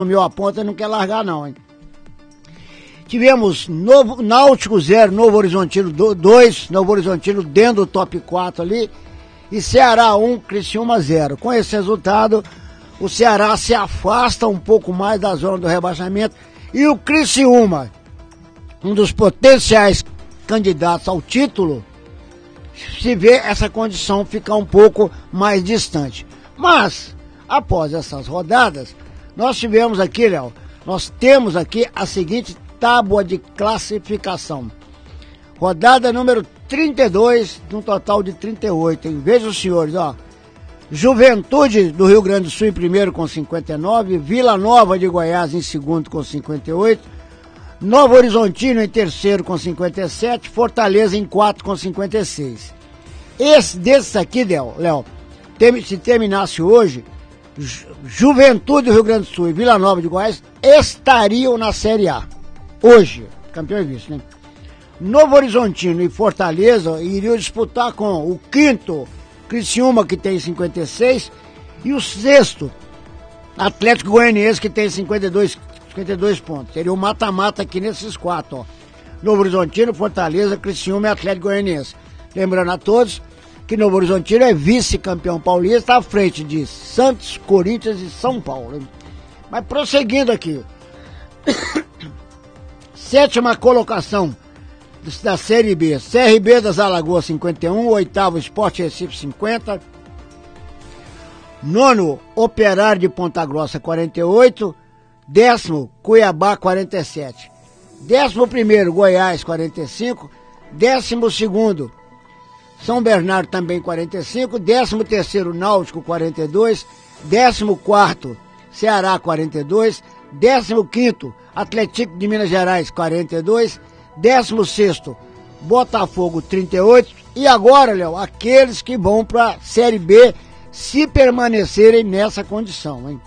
assumiu a ponta e não quer largar não, hein? Tivemos Náutico 0, Novo Horizontino 2, Novo Horizontino dentro do top 4 ali, e Ceará 1, Criciúma 0. Com esse resultado, o Ceará se afasta um pouco mais da zona do rebaixamento e o Criciúma, um dos potenciais candidatos ao título, se vê essa condição ficar um pouco mais distante. Mas, após essas rodadas, nós tivemos aqui, Léo, nós temos aqui a seguinte tábua de classificação. Rodada número 32, num total de 38, hein? Vejam os senhores, ó. Juventude do Rio Grande do Sul em primeiro com 59, Vila Nova de Goiás em segundo com 58, Novo Horizontino em terceiro com 57, Fortaleza em quarto com 56. Desses aqui, Léo, se terminasse hoje, Juventude do Rio Grande do Sul e Vila Nova de Goiás estariam na Série A. Hoje, campeão e vice, né? Novo Horizontino e Fortaleza iriam disputar com o quinto, Criciúma, que tem 56, e o sexto, Atlético Goianiense, que tem 52 pontos. Seria um mata-mata aqui nesses quatro, ó. Novo Horizontino, Fortaleza, Criciúma e Atlético Goianiense. Lembrando a todos que Novo Horizontino é vice-campeão paulista à frente de Santos, Corinthians e São Paulo, hein? Mas prosseguindo aqui. Sétima colocação da Série B. CRB das Alagoas 51, oitavo Sport Recife 50, nono Operário de Ponta Grossa 48, décimo Cuiabá 47, 11º Goiás 45, 12º São Bernardo também 45, 13º Náutico 42, 14º Ceará 42, 15º Atlético de Minas Gerais 42, 16º Botafogo 38 e agora, Léo, aqueles que vão para a Série B se permanecerem nessa condição, hein?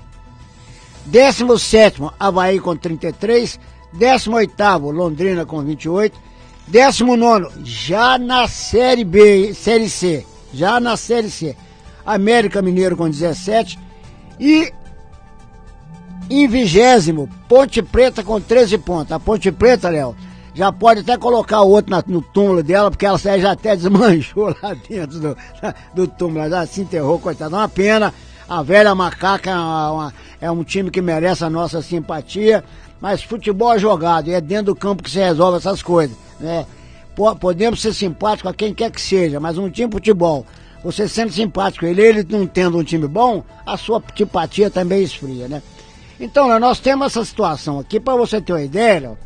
17º Avaí com 33, 18º Londrina com 28, 19º já na Série B, Série C, América Mineiro com 17 e em 20º, Ponte Preta com 13 pontos. A Ponte Preta, Léo, já pode até colocar o outro no túmulo dela, porque ela já até desmanchou lá dentro do túmulo, ela já se enterrou, coitada. Uma pena, a velha macaca é um time que merece a nossa simpatia, mas futebol é jogado, e é dentro do campo que se resolve essas coisas, né? Podemos ser simpáticos a quem quer que seja, mas um time de futebol, você sendo simpático ele não tendo um time bom, a sua antipatia também esfria, né? Então, nós temos essa situação aqui, para você ter uma ideia, Léo,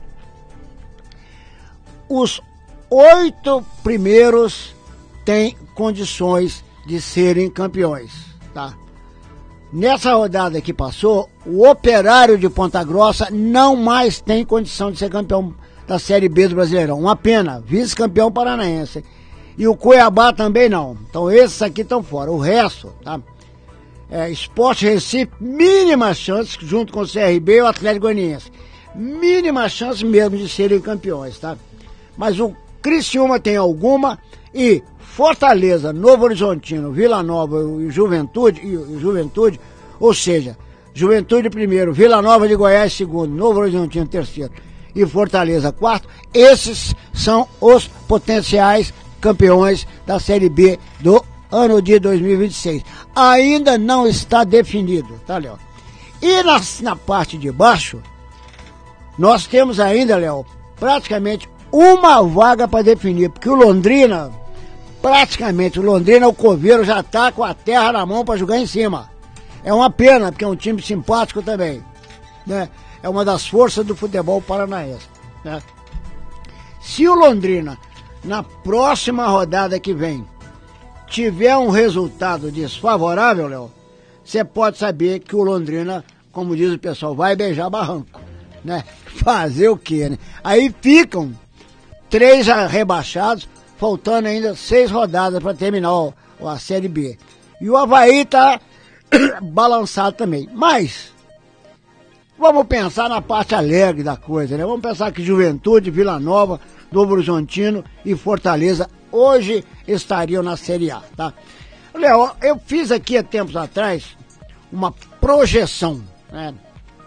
os 8 primeiros têm condições de serem campeões, tá? Nessa rodada que passou, o Operário de Ponta Grossa não mais tem condição de ser campeão da Série B do Brasileirão. Uma pena, vice-campeão paranaense. E o Cuiabá também não. Então esses aqui estão fora. O resto, tá? Sport Recife, mínima chance, junto com o CRB e o Atlético Goianiense. Mínima chance mesmo de serem campeões, tá? Mas o Criciúma tem alguma e Fortaleza, Novo Horizontino, Vila Nova e Juventude, ou seja, Juventude primeiro, Vila Nova de Goiás segundo, Novo Horizontino terceiro e Fortaleza quarto, esses são os potenciais campeões da Série B do ano de 2026. Ainda não está definido, tá, Léo? E na parte de baixo, nós temos ainda, Léo, praticamente uma vaga para definir, porque o Londrina, o Coveiro já tá com a terra na mão para jogar em cima. É uma pena, porque é um time simpático também, né? É uma das forças do futebol paranaense, né? Se o Londrina, na próxima rodada que vem, tiver um resultado desfavorável, Léo, você pode saber que o Londrina, como diz o pessoal, vai beijar barranco, né? Fazer o quê, né? Aí ficam 3 rebaixados, faltando ainda 6 rodadas para terminar a Série B. E o Avaí tá balançado também. Mas vamos pensar na parte alegre da coisa, né? Vamos pensar que Juventude, Vila Nova, Novo Horizontino e Fortaleza hoje estariam na Série A, tá? Léo, eu fiz aqui há tempos atrás uma projeção, né?